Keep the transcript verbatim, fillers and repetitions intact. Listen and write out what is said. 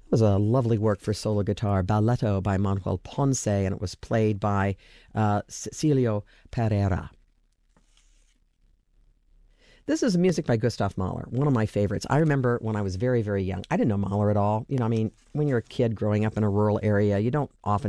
It was a lovely work for solo guitar, Balletto by Manuel Ponce, and it was played by uh, Cecilio Pereira. This is music by Gustav Mahler, one of my favorites. I remember when I was very, very young. I didn't know Mahler at all. You know, I mean, when you're a kid growing up in a rural area, you don't often